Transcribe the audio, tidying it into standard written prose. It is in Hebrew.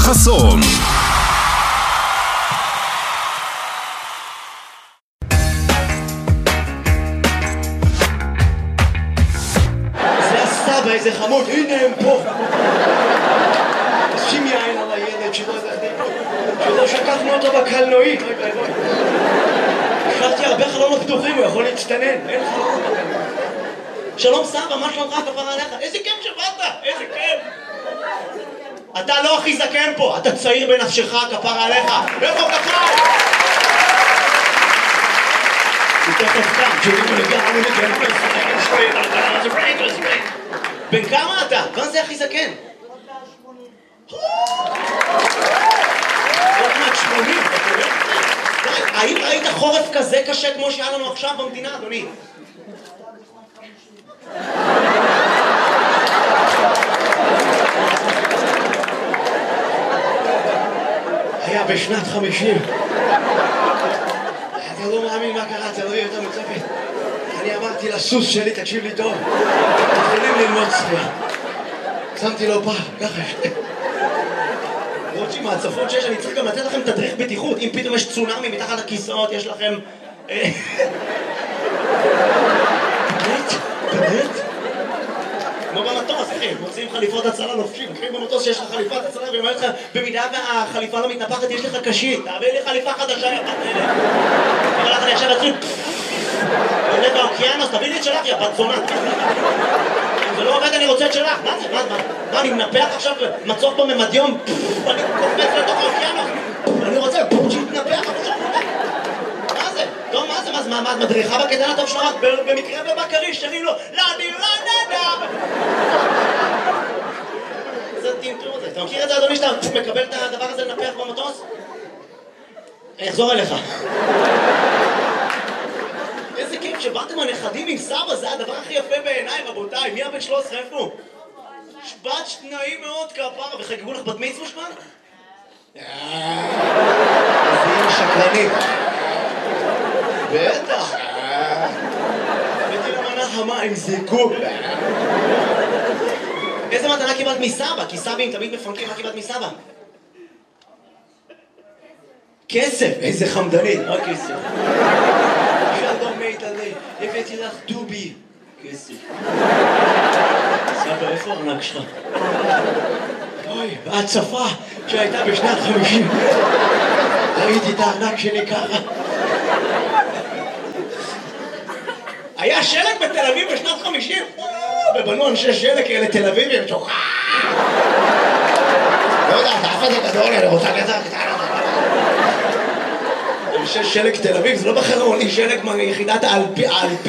חסון. זה הסבא, איזה חמוד, הנה הם פה. שים יין על הילד שלא שקפנו אותו בקלנועית. השארתי הרבה חלונות פתוחים, הוא יכול להצטנן, אין חלונות בקלנועית. שלום סבא, מה שלומך? כפרה עליך? איזה כיף שבאת, איזה כיף. אתה לא הכי זקן פה, אתה צעיר בנפשך, כפרה עליך. איפה כפרה? הוא תכף קם, כשאומרים לו לגמרי, בן כמה אתה? מה זה הכי זקן? עוד מעט 80, אתה קורא? האם ראית חורף כזה קשה כמו שהיה לנו עכשיו במדינה, אדוני? היה בשנת 50. אתה לא מאמין מה קרה, אתה לא יהיה יותר מצפת. אני אמרתי לסוס שלי, תקשיב לי טוב, יכולים ללמוד צפייה. שמתי לו פעם, ככה. למרות שעם ההצפות שיש, אני צריך גם לתת לכם תדריך בטיחות. אם פתאום יש צונאמי מתחת לכיסאות, יש לכם... באמת? כמו במטוס, אחי, מוצאים חליפות הצלה לובשים. אחי, במטוס שיש לך חליפת הצלה, ואומר לך, במידה והחליפה לא מתנפחת, יש לך קשית. תעביר לי חליפה חדשה, יא בת אלה. אבל לך אני עכשיו אצלי... עולה באוקיינוס, תביא לי את שלך, יא בת זונה. אם זה לא עובד, אני רוצה את שלך. מה זה? מה, אני מנפח עכשיו מצוף בממדיום? אני קופץ לתוך האוקיינוס. אני רוצה שיתנפח עכשיו. מה זה? טוב, מה את מדריכה בקטן הטוב שלך? במקרה ובקריש, שרים לו, לא, אני לא נדע. זה טינטור הזה. אתה מכיר את זה, אדוני, שאתה מקבל את הדבר הזה לנפח במטוס? אני אחזור אליך. איזה כיף שבאתם הנכדים עם סבא, זה הדבר הכי יפה בעיניי, רבותיי. מי הבן 13? איפה הוא? בת נעים מאוד כפרה, וחגגו לך בת מצווה כבר? זה שקרנית. בטח. הבאתי למנה חמה עם זיקוק. איזה מתנה קיבלת מסבא? כי סבים תמיד מפנקים, מה קיבלת מסבא? כסף, איזה חמדנית, מה כסף? שלום מיטלי, הבאתי לך דובי. כסף. סבא, איפה הארנק שלך? אוי, בהצפה שהייתה בשנת 50. ראיתי את הארנק שלי ככה. היה שלג בתל אביב בשנת 50? ובנו אנשי שלג כאלה תל אביבים, שוחה! לא יודע, אתה אף זה גדול, אני רוצה גזר קטנה. אנשי שלג תל אביב, זה לא בחרון, היא שלג מיחידת האלפי.